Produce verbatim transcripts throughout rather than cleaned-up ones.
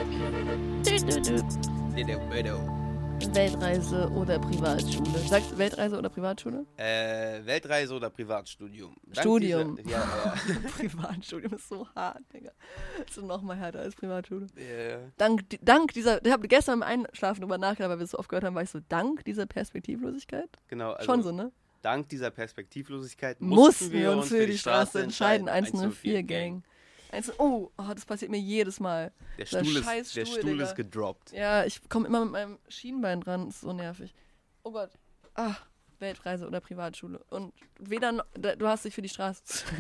Weltreise oder Privatschule. Sagst du Weltreise oder Privatschule? Äh, Weltreise oder Privatstudium? Dank Studium. Dieser, ja, ja. Privatstudium ist so hart, Digga. Das ist noch mal härter als Privatschule. Yeah. Dank, dank dieser, ich habe gestern beim Einschlafen drüber nachgedacht, weil wir es so oft gehört haben, war ich so, dank dieser Perspektivlosigkeit? Genau, also Schon so, ne? dank dieser Perspektivlosigkeit mussten wir uns für die Straße entscheiden. eins null vier Gang. Oh, oh, das passiert mir jedes Mal. Der Stuhl, ist, scheiß der Stuhl, Stuhl Digga. ist gedroppt. Ja, ich komme immer mit meinem Schienbein dran. Das ist so nervig. Oh Gott. Ah, Weltreise oder Privatschule. Und weder, noch, du hast dich für die Straße.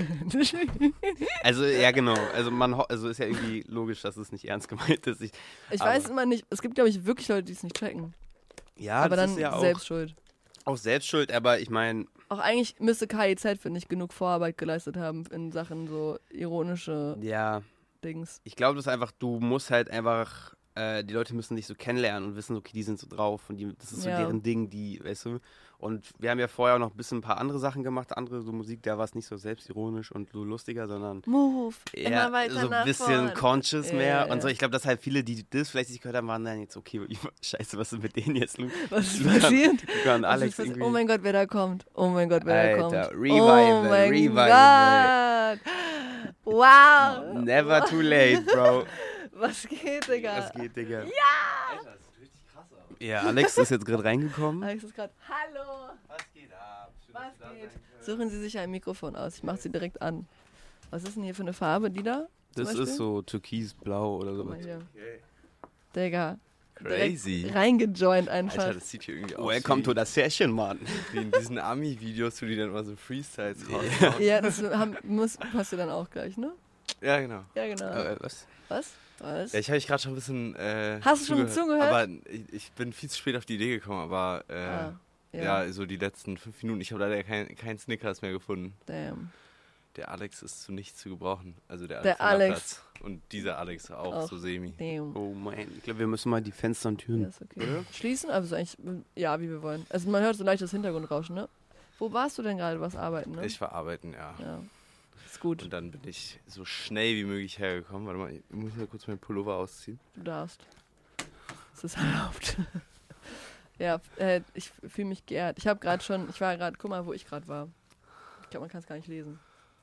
Also, ja, genau. Also, man, also ist ja irgendwie logisch, dass es nicht ernst gemeint ist. Ich, ich weiß immer nicht. Es gibt, glaube ich, wirklich Leute, die es nicht checken. Ja, aber das dann ist ja auch, selbst schuld. Auch selbst schuld, aber ich meine. Auch eigentlich müsste K I Z, finde ich, genug Vorarbeit geleistet haben in Sachen so ironische Ja. Dings. Ich glaube, das ist einfach, du musst halt einfach, äh, die Leute müssen dich so kennenlernen und wissen, okay, die sind so drauf und die, das ist so ja. deren Ding, die, weißt du. Und wir haben ja vorher auch noch ein bisschen ein paar andere Sachen gemacht, andere so Musik, da war es nicht so selbstironisch und so lustiger, sondern Move, eher immer weiter so ein nach bisschen vorn. conscious Ja, mehr ja. und so. Ich glaube, dass halt viele, die das vielleicht nicht gehört haben, waren dann jetzt, okay, scheiße, was ist mit denen jetzt? Lu Was ist Luca, passiert? Luca und Was Alex ist passiert? irgendwie. Oh mein Gott, wer da kommt. Oh mein Gott, wer Alter, da kommt. Revival, oh mein Revival. Gott. Wow. Never too late, Bro. Was geht, Digga? Was geht, Digga? Ja! Alter, das sieht richtig krass aus. Ja, Alex ist jetzt gerade reingekommen. Alex ist gerade, hallo. Was geht ab? Schön, Was dass du da geht? sein könnt. Suchen Sie sich ein Mikrofon aus. Ich mache sie direkt an. Was ist denn hier für eine Farbe, die da? zum Das Beispiel? ist so türkisblau oder Guck mal so. hier. Okay. Digga. Crazy. Direkt reingejoint einfach. Alter, das sieht hier irgendwie aus Welcome wie, to the session, Mann. wie in diesen Ami-Videos, wo die dann immer so Freestyles Ja. raushauen. Ja, das haben, muss, passt dir dann auch gleich, ne? Ja, genau. Ja, genau. Äh, was? Was? Was? Ja, ich habe ich gerade schon ein bisschen äh, Hast du schon zugehört? Aber ich, ich bin viel zu spät auf die Idee gekommen, aber äh, Ah, ja. ja. so die letzten fünf Minuten. Ich habe leider kein, kein Snickers mehr gefunden. Damn. Der Alex ist zu nichts zu gebrauchen. Also der Der Alex. am Alex. Platz. Und dieser Alex auch, Auch. so semi. Damn. Oh mein, ich glaube, wir müssen mal die Fenster und Türen. Ja, ist okay. Schließen? Also eigentlich, ja, wie wir wollen. Also man hört so leichtes Hintergrundrauschen, ne? Wo warst du denn gerade? Was arbeiten, ne? Ich war arbeiten, ja. Ja, ist gut. Und dann bin ich so schnell wie möglich hergekommen. Warte mal, ich muss mal kurz meinen Pullover ausziehen. Du darfst. Es ist erlaubt. Ja, äh, ich fühle mich geehrt. Ich habe gerade schon, ich war gerade, guck mal, wo ich gerade war. Ich glaube, man kann es gar nicht lesen.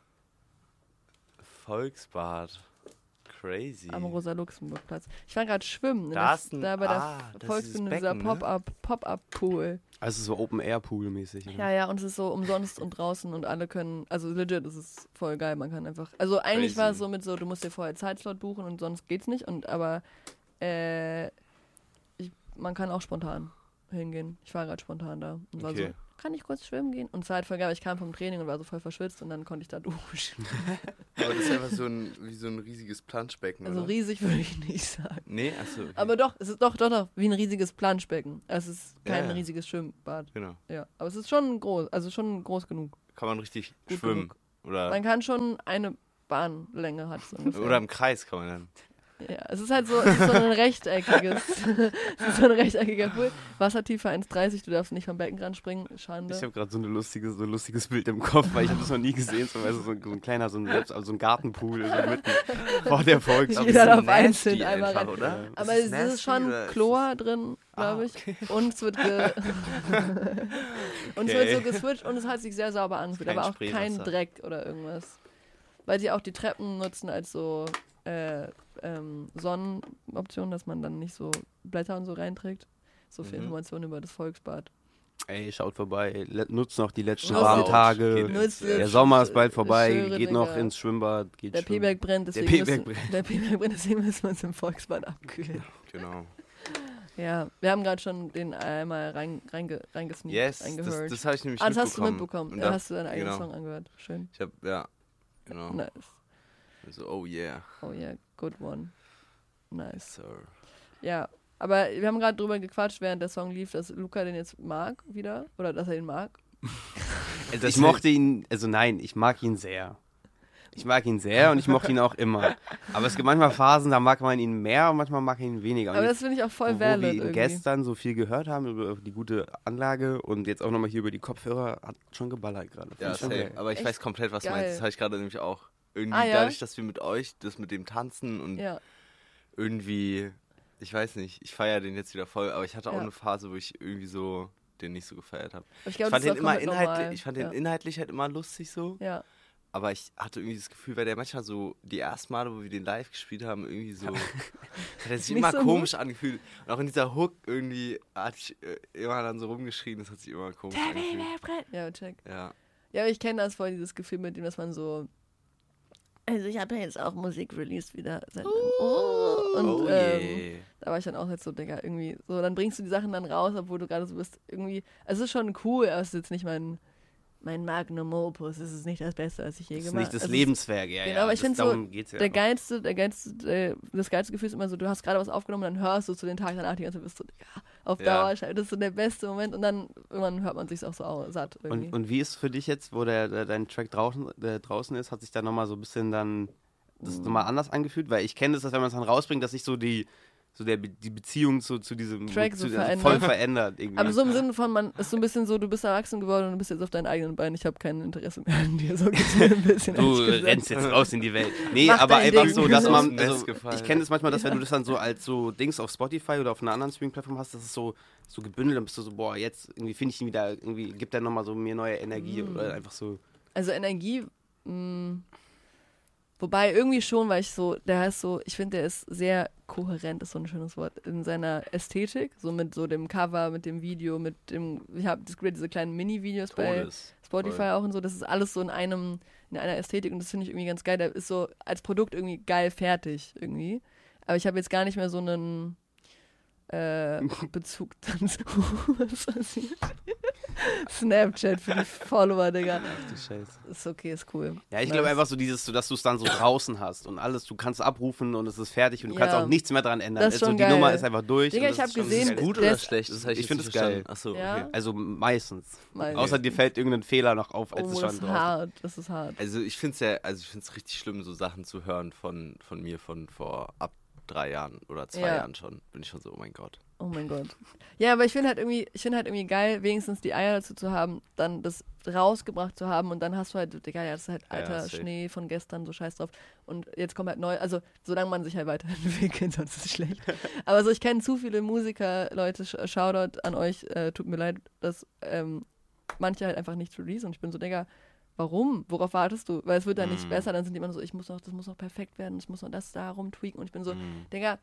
Volksbad. Crazy. Am Rosa-Luxemburg-Platz. Ich war gerade schwimmen. Ne? Da Das- ist ein- da bei der ah, das ist Volksbühne, dieses dieser Becken, ne? Pop-up, Pop-up-Pool. Also so Open-Air-Pool-mäßig. Ja, ja, und es ist so umsonst und draußen und alle können, also legit, es ist voll geil, man kann einfach, also eigentlich Crazy. war es so mit so, du musst dir vorher Zeitslot buchen und sonst geht's nicht, und aber äh, ich, man kann auch spontan hingehen. Ich war gerade spontan da und war Okay. so, kann ich kurz schwimmen gehen? Und es war halt voll geil, weil ich kam vom Training und war so voll verschwitzt und dann konnte ich da duschen. Aber das ist einfach so ein, wie so ein riesiges Planschbecken, Also oder? riesig würde ich nicht sagen. Nee, achso. Okay. Aber doch, es ist doch, doch, doch, wie ein riesiges Planschbecken. Es ist kein Ja, ja. riesiges Schwimmbad. Genau. Ja, aber es ist schon groß, also schon groß genug. Kann man richtig Gut schwimmen. genug. Oder, Man kann schon eine Bahnlänge hat es ungefähr. oder im Kreis kann man dann. Ja, es ist halt so, es ist so ein rechteckiges, es ist so ein rechteckiger Pool. Wassertiefe eins Komma dreißig, du darfst nicht vom Beckenrand springen, Schande. Ich habe gerade so, eine lustige, so ein lustiges Bild im Kopf, weil ich habe das noch nie gesehen. So, also so, ein, so ein kleiner, so ein, selbst, also so ein Gartenpool so mitten vor der Volks. Jeder Aber darf das ist einzeln nasty einmal einfach, rein. oder? Aber Ist es das ist nasty schon oder ist Chlor drin, Ah, glaube ich. Und es wird ge und es wird so geswitcht und es hat sich sehr sauber angefühlt, Kein aber auch kein Spreewasser. Dreck oder irgendwas. Weil sie auch die Treppen nutzen als so äh, ähm, Sonnenoption, dass man dann nicht so Blätter und so reinträgt. So viel Mhm. Informationen über das Volksbad. Ey, schaut vorbei, le- nutzt noch die letzten Nutzt warmen es. Tage. Geht Nutzt ins, es. Der Sommer ist bald Ich vorbei, schwöre, geht noch Digga. ins Schwimmbad, geht Der schwimmen. P-Berg brennt, Der deswegen P-Berg müssen, brennt. der P-Berg brennt, deswegen müssen wir uns im Volksbad abkühlen. Genau. Ja, wir haben gerade schon den einmal rein, reinge, reingesneakt, Yes, das, eingehört. das habe ich nämlich ah, das hast du mitbekommen. mitbekommen. Und Da da- hast du deinen eigenen genau. Song angehört. Schön. Ich hab, ja, genau. Nice. Also, oh yeah. Oh yeah, good one. Nice. So. Ja, aber wir haben gerade drüber gequatscht, während der Song lief, dass Luca den jetzt mag wieder. Oder dass er ihn mag. Also ich mochte ihn, also nein, ich mag ihn sehr. Ich mag ihn sehr und ich mochte ihn auch immer. Aber es gibt manchmal Phasen, da mag man ihn mehr und manchmal mag man ihn weniger. Und Aber jetzt, das finde ich auch voll wo valid wir ihn irgendwie. gestern so viel gehört haben über die gute Anlage und jetzt auch nochmal hier über die Kopfhörer, hat schon geballert gerade. Find Ja, ich schon safe. geil. Aber ich Echt weiß komplett, was du geil. meinst. Das habe ich gerade nämlich auch. Irgendwie Ah, ja? dadurch, dass wir mit euch das mit dem Tanzen und Ja, irgendwie, ich weiß nicht, ich feiere den jetzt wieder voll, aber ich hatte auch Ja. eine Phase, wo ich irgendwie so den nicht so gefeiert habe. Ich, Ich, glaub, fand das den ist auch immer komplett inhaltlich, normal. ich fand ja. den inhaltlich halt immer lustig so, Ja. aber ich hatte irgendwie das Gefühl, weil der manchmal so, die ersten Male, wo wir den live gespielt haben, irgendwie so, hat er sich Nicht immer so komisch angefühlt. Und auch in dieser Hook irgendwie hatte ich äh, immer dann so rumgeschrien, das hat sich immer komisch angefühlt. Ja, check. Ja. Ja, aber ich kenne das voll, dieses Gefühl mit dem, dass man so. Also ich habe ja jetzt auch Musik released wieder. Seit oh, und Oh ähm, je. da war ich dann auch jetzt so, Digga, irgendwie. So, dann bringst du die Sachen dann raus, obwohl du gerade so bist, irgendwie. Also es ist schon cool, aber es ist jetzt nicht mein, mein Magnum Opus. Es ist nicht das Beste, was ich je Das ist gemacht habe. nicht das Also Lebenswerk, ja, genau, ja. aber ich das, find so, darum geht's ja Der auch. geilste, der geilste, äh, das geilste Gefühl ist immer so, du hast gerade was aufgenommen, dann hörst du zu den Tagen danach die ganze Zeit, bist du, ja, auf Ja. Dauer, das ist so der beste Moment und dann irgendwann hört man sich auch so au- satt irgendwie. Und, und wie ist es für dich jetzt, wo der, der dein Track draußen, der draußen ist, hat sich da nochmal so ein bisschen dann das Mhm. nochmal anders angefühlt? Weil ich kenne das, dass wenn man es dann rausbringt, dass sich so die, so der, die Beziehung zu, zu diesem Track so zu, verändert. voll verändert irgendwie. Aber so im Sinne von, man ist so ein bisschen so, du bist erwachsen geworden und du bist jetzt auf deinen eigenen Beinen, ich habe kein Interesse mehr an dir, so geht's mir ein bisschen. Du ehrlich gesagt. rennst jetzt raus in die Welt. Nee, Mach aber dein einfach Ding. so, dass Aus man, dem Nest also, gefallen. ich kenne das manchmal, dass wenn du das dann so als so Dings auf Spotify oder auf einer anderen Streaming-Plattform hast, das ist so, so gebündelt, dann bist du so, boah, jetzt irgendwie finde ich ihn wieder, irgendwie gibt er nochmal so mir neue Energie Mm. oder einfach so. Also Energie, mh, wobei irgendwie schon, weil ich so, der ist so, ich finde, der ist sehr kohärent, ist so ein schönes Wort, in seiner Ästhetik, so mit so dem Cover, mit dem Video, mit dem, ich habe diese kleinen Mini-Videos bei Todes. Spotify Voll. auch und so, das ist alles so in einem, in einer Ästhetik und das finde ich irgendwie ganz geil, der ist so als Produkt irgendwie geil fertig irgendwie, aber ich habe jetzt gar nicht mehr so einen äh, Bezug dazu, was passiert. Snapchat für die Follower, Digga. Ach du Scheiße. Ist okay, ist cool. Ja, ich Nice. glaube einfach so dieses, so, dass du es dann so draußen hast und alles, du kannst abrufen und es ist fertig und du Ja. kannst auch nichts mehr dran ändern. Das ist Also schon die geil. Nummer ist einfach durch. Digga, und ich das hab ist schon gesehen, geil. Gut der oder ist- schlecht? Das hab ich Ich finde jetzt es nicht geil. verstanden. Achso, Ja. okay. Also meistens. Meistens. Außer dir fällt irgendein Fehler noch auf, als Oh, es das schon ist drauf ist. hart, das ist hart. Also ich finde es ja, also ich finde es richtig schlimm, so Sachen zu hören von, von mir von vor ab drei Jahren oder zwei Ja. Jahren schon. Bin ich schon so, oh mein Gott. Oh mein Gott. Ja, aber ich finde halt irgendwie, ich finde halt irgendwie geil, wenigstens die Eier dazu zu haben, dann das rausgebracht zu haben und dann hast du halt, Digga, ja, das ist halt Ja, alter safe. Schnee von gestern, so scheiß drauf. Und jetzt kommt halt neu, also solange man sich halt weiterentwickelt, sonst ist es schlecht. Aber so, ich kenne zu viele Musiker, Leute, Sh- Shoutout an euch, äh, tut mir leid, dass ähm, manche halt einfach nicht release und ich bin so, Digga, warum? Worauf wartest du? Weil es wird dann nicht Mm. besser, dann sind die immer so, ich muss noch, das muss noch perfekt werden, ich muss noch das da rumtweaken und ich bin so, Mhm. Digga,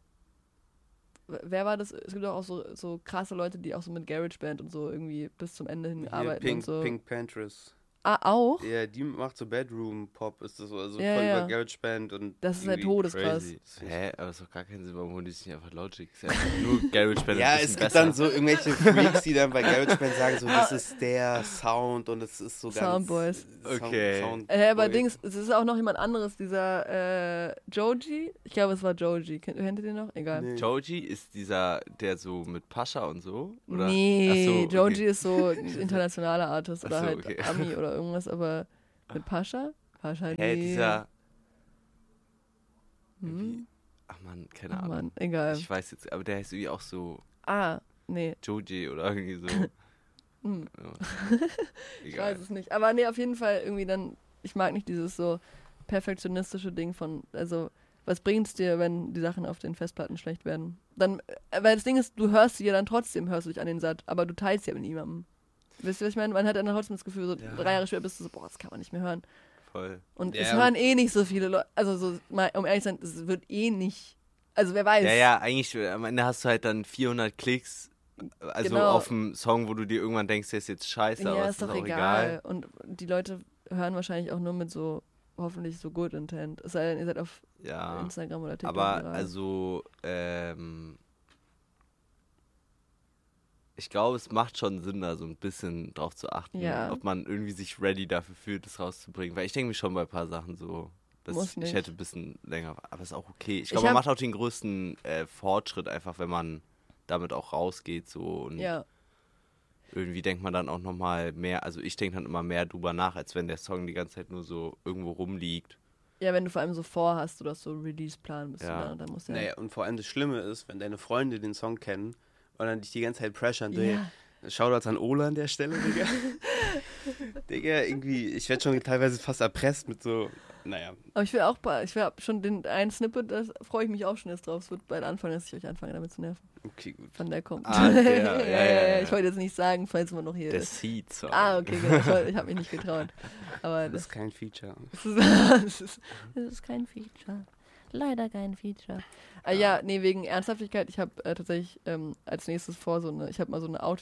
w- wer war das? Es gibt auch so, so krasse Leute, die auch so mit GarageBand und so irgendwie bis zum Ende hin Hier, arbeiten Pink, und so. Pink Panthers. Ah, auch? Ja, die macht so Bedroom-Pop, ist das so, also Ja, voll ja. über GarageBand und Das ist halt irgendwie- todeskrass. Crazy. Hä? Aber es ist doch gar keinen Sinn, warum holen die sich nicht einfach Logic? Ist ja einfach nur GarageBand. Ja, ein es bisschen gibt besser. dann so irgendwelche Freaks, die dann bei GarageBand sagen, so, das ist der Sound und es ist so ganz... Soundboys. Sound- Okay. Soundboys. Äh, aber Dings, es ist auch noch jemand anderes, dieser äh, Joji. Ich glaube, es war Joji. Kennt, kennt ihr den noch? Egal. Nee. Joji ist dieser, der so mit Pascha und so? Oder? Nee, Ach so, okay. Joji ist so ein internationaler Artist oder Ach so, halt okay. Ami oder irgendwas, aber mit Pascha? Pascha, Hä, nee. dieser. Hm? Ach man, Oh keine Ahnung. Mann, egal. Ich weiß jetzt, aber der heißt irgendwie auch so Ah, nee. Joji oder irgendwie so. Hm. Ja. Ich Egal. weiß es nicht. Aber nee, auf jeden Fall irgendwie dann, ich mag nicht dieses so perfektionistische Ding von, also, was bringt's dir, wenn die Sachen auf den Festplatten schlecht werden? Dann, äh, weil das Ding ist, du hörst sie ja dann trotzdem, hörst du dich an den Satt, aber du teilst ja mit niemandem. Wisst ihr, was ich meine? Man hat dann trotzdem das Gefühl, so Ja. drei Jahre später bist du so, boah, das kann man nicht mehr hören. Voll. Und Ja, es und- hören eh nicht so viele Leute, also so, mal, um ehrlich zu sein, es wird eh nicht, also wer weiß. Ja, ja, eigentlich, am Ende hast du halt dann vierhundert Klicks, also Genau. auf einen Song, wo du dir irgendwann denkst, der ist jetzt scheiße, aber Ja, es ist ist doch auch egal. egal. Und die Leute hören wahrscheinlich auch nur mit so, hoffentlich so Good Intent. Es sei denn, ihr seid auf Ja, Instagram oder TikTok. aber viral. also, ähm, ich glaube, es macht schon Sinn, da so ein bisschen drauf zu achten, Ja. ob man irgendwie sich ready dafür fühlt, das rauszubringen. Weil ich denke mir schon bei ein paar Sachen so, dass Muss ich nicht. hätte ein bisschen länger, aber ist auch okay. Ich Ich glaube, man hab- macht auch den größten äh, Fortschritt einfach, wenn man damit auch rausgeht so und Ja, irgendwie denkt man dann auch nochmal mehr, also ich denke dann immer mehr drüber nach, als wenn der Song die ganze Zeit nur so irgendwo rumliegt. ja, wenn du vor allem so vorhast, du hast so Release-Plan bist Ja. du da, dann musst du Naja, und vor allem das Schlimme ist, wenn deine Freunde den Song kennen und dann dich die ganze Zeit pressern, so, Ja. hey, Shoutouts an Ola an der Stelle, Digga. Digga, irgendwie, ich werde schon teilweise fast erpresst mit so, naja. Aber ich will auch, ich will schon den einen Snippet, da freue ich mich auch schon jetzt drauf. Es wird bald anfangen, dass ich euch anfange damit zu nerven. Okay, gut. Von der kommt. Ah, der, ja, ja, ja, ja, ja. Ich wollte jetzt nicht sagen, falls man noch hier Der ist. Seed-Song. Ah, okay, genau. Ich, wollte- ich habe mich nicht getraut. Aber Das das, ist kein Feature. das, ist, das, ist, das ist kein Feature. Leider kein Feature. Ah, ja, nee, wegen Ernsthaftigkeit. Ich habe äh, tatsächlich ähm, als nächstes vor, so eine, ich habe mal so eine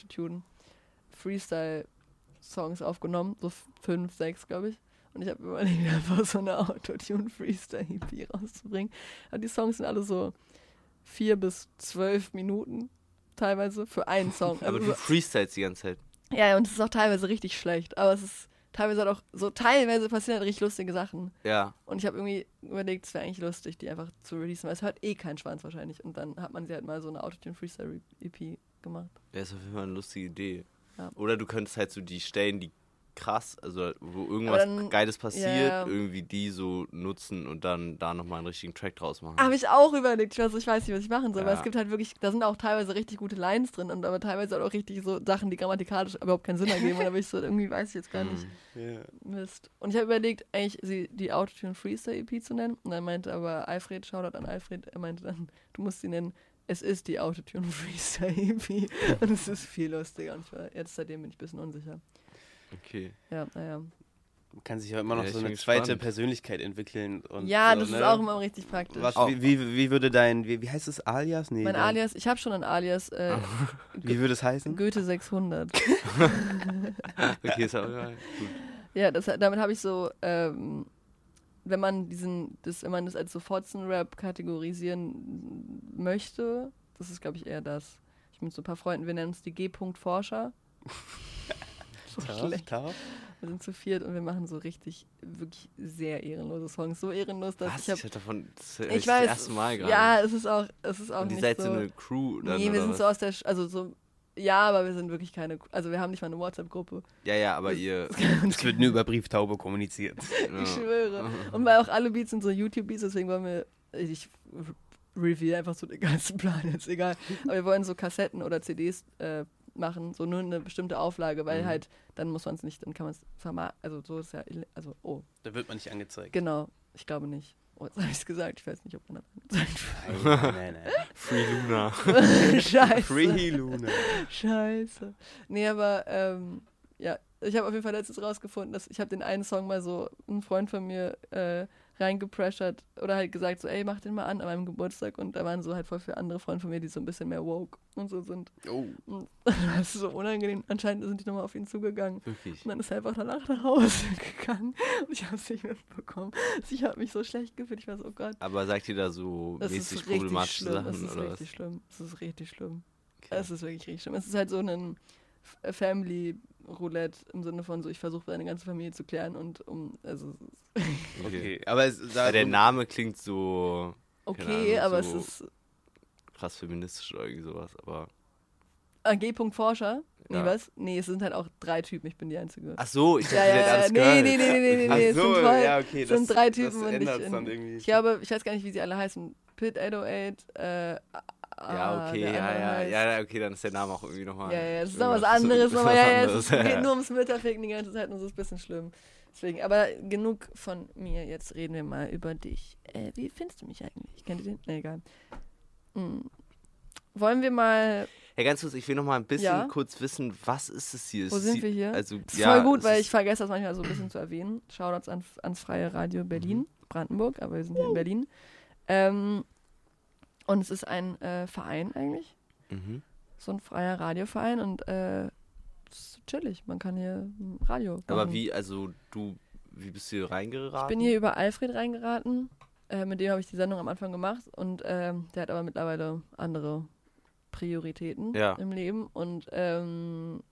Autotune-Freestyle-Songs aufgenommen. So f- fünf, sechs, glaube ich. Und ich habe überlegt, einfach so eine Autotune-Freestyle-E P rauszubringen. Aber die Songs sind alle so vier bis zwölf Minuten teilweise für einen Song. Aber Also du so, freestylst die ganze Zeit. ja, ja, und es ist auch teilweise richtig schlecht. Aber es ist teilweise halt auch so, teilweise passieren halt richtig lustige Sachen. Ja. Und ich habe irgendwie überlegt, es wäre eigentlich lustig, die einfach zu releasen, weil es hört eh kein Schwanz wahrscheinlich. Und dann hat man sie halt mal so eine Autotune-Freestyle-E P gemacht. Ja, ist auf jeden Fall eine lustige Idee. Ja. Oder du könntest halt so die Stellen, die krass, also wo irgendwas dann- Geiles passiert, ja. irgendwie die so nutzen und dann da nochmal einen richtigen Track draus machen. Habe ich auch überlegt, ich weiß, ich weiß nicht, was ich machen soll, Ja. weil es gibt halt wirklich, da sind auch teilweise richtig gute Lines drin und aber teilweise halt auch richtig so Sachen, die grammatikalisch überhaupt keinen Sinn ergeben und da bin ich so, irgendwie weiß ich jetzt gar nicht. Mhm. Ja. Mist. Und ich habe überlegt, eigentlich sie die Autotune Freestyle E P zu nennen und dann meinte aber Alfred, Shoutout an Alfred, er meinte dann, du musst sie nennen, es ist die Autotune Freestyle E P und es ist viel lustiger und ich war, jetzt seitdem bin ich ein bisschen unsicher. Okay. Ja, naja. Man kann sich ja immer noch Ja, ich so bin eine gespannt. zweite Persönlichkeit entwickeln. Und Ja, so, das ne? ist auch immer richtig praktisch. Was, Auch- wie, wie, wie würde dein, wie, wie heißt es, Alias? Nee, Mein dein- Alias, ich habe schon ein Alias, äh, Wie würde es heißen? Goethe sechshundert. Okay, ist auch geil. Gut. Ja, das, damit habe ich so, ähm, wenn man diesen, das, wenn man das als so Fotzen-Rap kategorisieren möchte, das ist, glaube ich, eher das. Ich bin mit so ein paar Freunden, wir nennen uns die G-Punkt-Forscher. So Tarf, schlecht. Tarf? Wir sind zu viert und wir machen so richtig, wirklich sehr ehrenlose Songs. So ehrenlos, dass Was? ich hab, Ich hab davon das, hör ich das weiß, erste Mal gerade. ja, es ist auch, es ist auch Und ihr nicht seid so. so eine Crew dann, nee, wir oder sind was? so aus der, Sch- also so, ja, aber wir sind wirklich keine, also wir haben nicht mal eine WhatsApp-Gruppe. Ja, ja, aber ihr... Es wird nur über Brieftaube kommuniziert. ja. Ich schwöre. Und weil auch alle Beats sind so YouTube-Beats, deswegen wollen wir, ich review einfach so den ganzen Plan, jetzt egal. Aber wir wollen so Kassetten oder C Ds äh, machen, so nur eine bestimmte Auflage, weil Mhm. halt, dann muss man es nicht, dann kann man es vermarkten, also so ist ja, ill- also, oh, Da wird man nicht angezeigt. genau, ich glaube nicht. Oh, jetzt habe ich es gesagt, ich weiß nicht, ob man das angezeigt Nein, nein, nein. Free Luna. wird. Scheiße. Free Luna. Scheiße. Nee, aber, ähm, ja, ich habe auf jeden Fall letztens rausgefunden, dass ich habe den einen Song mal so, ein Freund von mir, äh, reingepressured oder halt gesagt so, ey, mach den mal an an meinem Geburtstag und da waren so halt voll viele andere Freunde von mir, die so ein bisschen mehr woke und so sind. Oh. Und das ist so unangenehm. Anscheinend sind die nochmal auf ihn zugegangen. Wirklich. Und dann ist er einfach danach nach Hause gegangen und ich habe es nicht mitbekommen. Also ich habe mich so schlecht gefühlt. Ich war so, oh Gott. Aber sagt ihr da so Das ist mäßig richtig problematische schlimm. Sachen Das ist oder was? richtig schlimm. Das ist richtig schlimm. Okay. Es ist wirklich richtig schlimm. Es ist halt so ein F- Family-Roulette im Sinne von so, ich versuche seine ganze Familie zu klären und um, also es ist Okay, aber es, da, Weil der Name klingt so okay, Ahnung, aber so- es ist krass feministisch oder irgendwie sowas, aber... Ah, G-Punkt Forscher? Nee, Ja. was? Nee, es sind halt auch drei Typen, ich bin die Einzige. Ach so, ich dachte, ja, ihr seid ja, ja, alles nee, Girls. nee, nee, nee, nee, nee, Ach nee, es so, sind voll, ja, okay. es sind das, drei das Typen und ich, ändert's in, dann irgendwie. ich glaube, ich weiß gar nicht, wie sie alle heißen. Pit acht null acht, äh, Ja, ah, okay, der ja, andere ja, heißt- ja, okay, dann ist der Name auch irgendwie nochmal... Ja, ja, das ist noch was anderes, aber ja, ja, es anderes. geht nur ums Mütterficken die ganze Zeit und so ist ein bisschen schlimm. Deswegen, aber genug von mir, jetzt reden wir mal über dich. Äh, wie findest du mich eigentlich? Kennt ihr den? Nee, egal. Hm. Wollen wir mal, Ja, ganz kurz, ich will noch mal ein bisschen Ja? kurz wissen, was ist es hier? wo Es sind sieht- wir hier? Also, ist ja, voll gut, es weil ist- ich vergesse das manchmal so ein bisschen zu erwähnen. Shoutouts an, ans Freie Radio Berlin, Mhm. Brandenburg, aber wir sind hier in Berlin. Ähm, und es ist ein äh, Verein eigentlich, Mhm. so ein freier Radioverein und äh, es ist chillig, man kann hier ein Radio Aber machen. wie, also du, wie bist du hier reingeraten? Ich bin hier über Alfred reingeraten, äh, mit dem habe ich die Sendung am Anfang gemacht und ähm, der hat aber mittlerweile andere Prioritäten Ja. im Leben und ähm,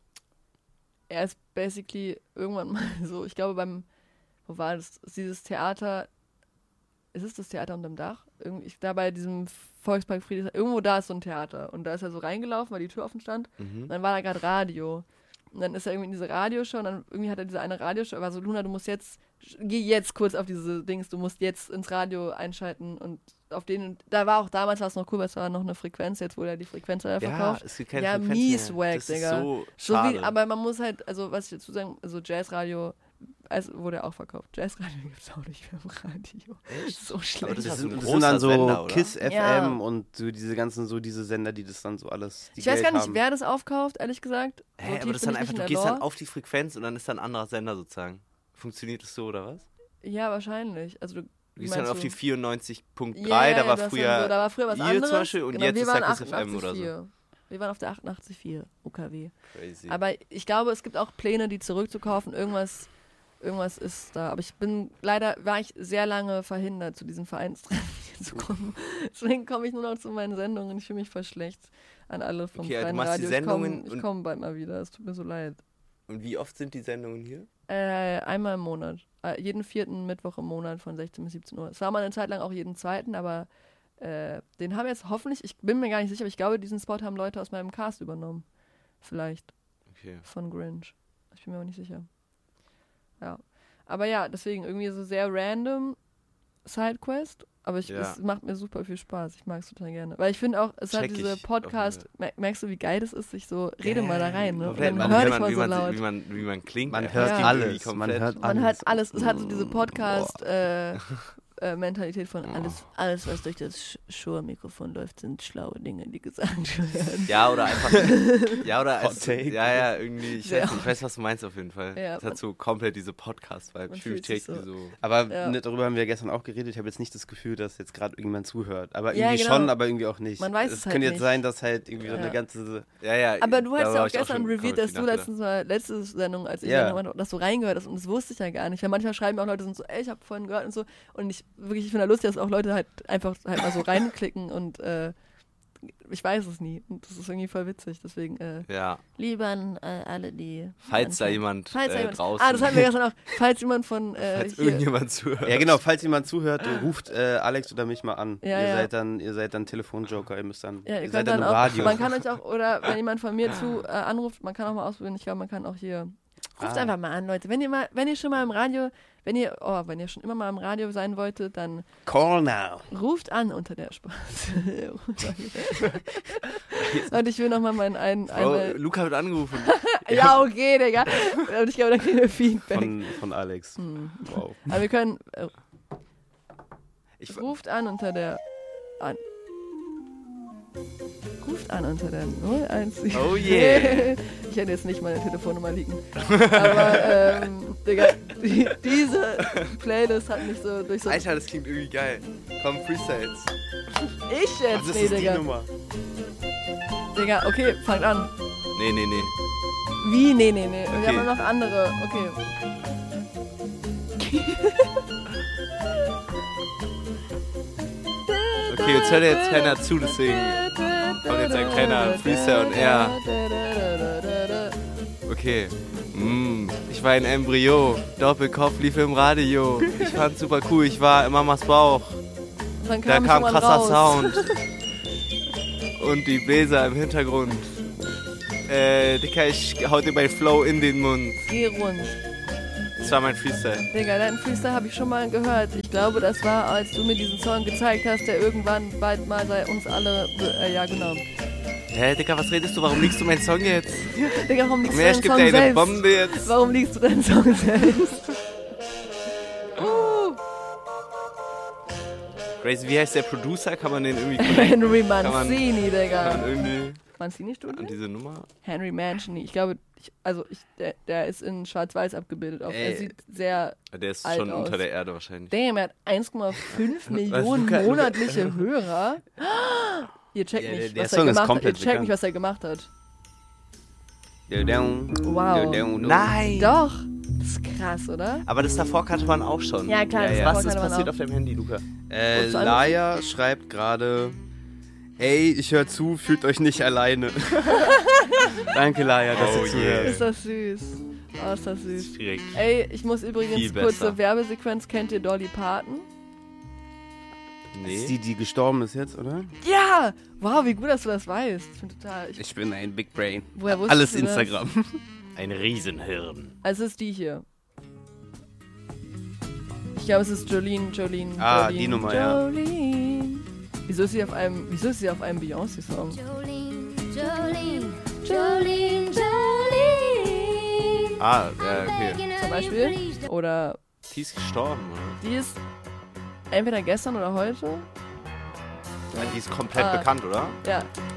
er ist basically irgendwann mal so, ich glaube beim, wo war das, dieses Theater, ist es das Theater unterm Dach? Irgendwie, ich, da bei diesem Volkspark Friedrichshain, irgendwo da ist so ein Theater und da ist er so reingelaufen, weil die Tür offen stand Mhm. und dann war da gerade Radio. Und dann ist er irgendwie in diese Radioshow und dann irgendwie hat er diese eine Radioshow, er war so, Luna, du musst jetzt, geh jetzt kurz auf diese Dings, du musst jetzt ins Radio einschalten und auf den, da war auch damals war es noch cool, weil es war noch eine Frequenz, jetzt wurde ja die Frequenz leider Ja, verkauft. es gibt keine Ja, Frequenz mies mehr. wack, das Digga. Ist so So schade. wie, aber man muss halt, also was ich dazu sagen, also Jazzradio, es wurde auch verkauft. Jazzradio gibt es auch nicht mehr im Radio. Echt? So schlecht. Das, das sind, ist ein das sind dann großer so Sender, oder? Kiss F M Ja. und so diese ganzen, so diese Sender, die das dann so alles, die Ich weiß Geld gar nicht, haben. wer das aufkauft, ehrlich gesagt. So Hä, tief aber das bin dann ich einfach, nicht du in gehst der dann Lore. auf die Frequenz und dann ist da ein anderer Sender sozusagen. Funktioniert das so, oder was? Ja, wahrscheinlich. Also, du, Du gehst dann auf die vierundneunzig Komma drei, Ja, ja, da war das früher dann so, da war früher was ihr anderes. zum Beispiel und Genau, jetzt wir ist da waren Kiss F M oder so. achtundachtzig Komma vier. Wir waren auf der achtundachtzig Komma vier U K W. Crazy. Aber ich glaube, es gibt auch Pläne, die zurückzukaufen. Irgendwas, irgendwas ist da. Aber ich bin, leider war ich sehr lange verhindert, zu diesen Vereinstreffen hier zu kommen. Deswegen komme ich nur noch zu meinen Sendungen. Ich fühle mich voll schlecht an alle vom Okay, also freien du machst die Radio. Sendungen ich komme und- komm bald mal wieder. Es tut mir so leid. Und wie oft sind die Sendungen hier? Äh, einmal im Monat. Äh, jeden vierten Mittwoch im Monat von sechzehn bis siebzehn Uhr. Es war mal eine Zeit lang auch jeden zweiten, aber äh, den haben jetzt hoffentlich, ich bin mir gar nicht sicher, aber ich glaube, diesen Spot haben Leute aus meinem Cast übernommen. Vielleicht. Okay. Von Grinch. Ich bin mir auch nicht sicher. Ja. Aber ja, deswegen irgendwie so sehr random Sidequest. Aber ich, Ja. es macht mir super viel Spaß. Ich mag es total gerne. Weil ich finde auch, es hat Check diese ich. Podcast, mer- merkst du, wie geil das ist, sich so, rede mal da rein, ne? Und Komplett. dann Man hör hört dich man, mal wie, so man, laut. wie, man, wie man klingt. Man einfach. hört Das klingt alles, irgendwie man komplett- hört Man hat alles, es hat so diese Boah. Podcast, äh, äh, Mentalität von Oh. alles, alles, was durch das Sch- Shure-Mikrofon läuft, sind schlaue Dinge, die gesagt werden. Ja, oder einfach. ja, oder Hot als, Take. ja, ja, irgendwie. Ich Sehr weiß, nicht, ich weiß, was du meinst auf jeden Fall. Ja, es man- hat so komplett diese Podcast-Vibe. man Ich fühle mich fühlt sich direkt so. wie so. Aber Ja. ne, darüber haben wir gestern auch geredet. Ich habe jetzt nicht das Gefühl, dass jetzt gerade irgendjemand zuhört. Aber Ja, irgendwie genau. schon, aber irgendwie auch nicht. Man weiß es es halt könnte jetzt nicht. sein, dass halt irgendwie so Ja. eine ganze... Ja, ja. Aber du hast darüber ja hab auch ich gestern schon revealed, komplett dass du viel letztens mal, letzte Sendung, als ich Ja. Sendung hatte, dass du reingehört hast und das wusste ich ja gar nicht. Weil manchmal schreiben auch Leute sind so, ey, ich habe vorhin gehört und so. Und ich wirklich, ich finde da lustig, dass auch Leute halt einfach halt mal so reinklicken und äh, ich weiß es nie. Und das ist irgendwie voll witzig. Deswegen äh, Ja, lieber an äh, alle, die... falls da anfangen. jemand, Falls da äh, jemand draußen. Ah, das hatten wir gestern auch. Falls jemand von äh, falls hier, irgendjemand zuhört. Ja genau, falls jemand zuhört, ruft äh, Alex oder mich mal an. Ja, ihr, ja. Seid dann, ihr seid dann Telefonjoker, ihr müsst dann... ja, ihr ihr seid könnt dann dann im auch, Radio. man kann euch auch, oder wenn jemand von mir zu äh, anruft, man kann auch mal ausprobieren, ich glaube, man kann auch hier, ruft Ah. einfach mal an, Leute, wenn ihr mal, wenn ihr schon mal im Radio, wenn ihr, oh, wenn ihr schon immer mal im Radio sein wolltet, dann Call now. ruft an unter der Spaß. Und ich will nochmal meinen einen, Bro, einmal, Luca wird angerufen. ja, okay, Digga, und ich glaube, dann kriegen wir Feedback. Von, von Alex. Hm. Wow. Aber wir können, äh, Ich, ruft an unter der, an, ruft an unter der null eins sieben. Oh yeah. Ich hätte jetzt nicht meine Telefonnummer liegen. Aber, ähm, Digga, die, diese Playlist hat mich so durch so... Alter, das klingt irgendwie geil. Komm, Freestyles. Ich jetzt? Was ist Nee, das die Digga. Nummer? Digga, okay, fangt an. Nee, nee, nee. Wie? Nee, nee, nee. Wir Okay. haben noch andere. Okay. Okay, jetzt hört jetzt keiner zu, deswegen kommt jetzt ein kleiner Freestyle und er. Okay. Mm, ich war ein Embryo, Doppelkopf lief im Radio. Ich fand's super cool, ich war in Mamas Bauch. Und dann Da kam, kam ich krasser raus. Sound. Und die Bläser im Hintergrund. Äh, Dicker, ich hau dir bei Flow in den Mund. Geh rund. Das war mein Freestyle. Digga, deinen Freestyle habe ich schon mal gehört. Ich glaube, das war, als du mir diesen Song gezeigt hast, der irgendwann bald mal bei uns alle... Äh, ja, genau. Hä, Dicker, was redest du? Warum liegst du meinen Song jetzt? Digga, warum liegst du Mehr, deinen ich geb Song dir eine selbst? Bombe jetzt. Warum liegst du deinen Song selbst? uh. Crazy, wie heißt der Producer? Kann man den irgendwie connecten? Henry man- Mancini, Kann Digga. man irgendwie Mancini-Studio? an diese Nummer? Henry Mancini. Ich glaube, ich, also ich, der, der ist in Schwarz-Weiß abgebildet. Auch. Er Ey. sieht sehr... Der ist Alt schon aus. unter der Erde wahrscheinlich. Damn, er hat eins Komma fünf Millionen Luca- Luca- monatliche Hörer. Ihr checkt Ja, nicht, der- der was Song er ist gemacht hat. Ihr komplett checkt bekannt. nicht, was er gemacht hat. Wow. Nein! Doch. Das ist krass, oder? Aber das davor kannte man auch schon. Ja, klar, Ja, das ja. davor Was ist kannte man passiert auch. auf deinem Handy, Luca? Äh, Wolltest du anrufen? Laia schreibt gerade, ey, ich höre zu, fühlt euch nicht alleine. Danke, Laia, dass Oh du zuhörst. Ist das süß. Oh, ist das süß. Schwierig. Ey, ich muss übrigens Viel kurze besser. Werbesequenz. Kennt ihr Dolly Parton? Ist Nee. die, die gestorben ist jetzt, oder? Ja! Wow, wie gut, dass du das weißt. Ich bin total... Ich, Ich bin ein Big Brain. woher wusstest Alles du das? Instagram. Ein Riesenhirn. Also es ist die hier. Ich glaube, es ist Jolene, Jolene, Ah, Jolene, die Nummer, ja. Jolene. Wieso ist sie auf einem, wieso ist sie auf einem Beyoncé-Song? Jolene, Jolene, Jolene, Jolene. Ah, ja, okay. zum Beispiel. Oder Die ist gestorben, oder? die ist entweder gestern oder heute. Ja, die ist komplett Ah. bekannt, oder? Ja,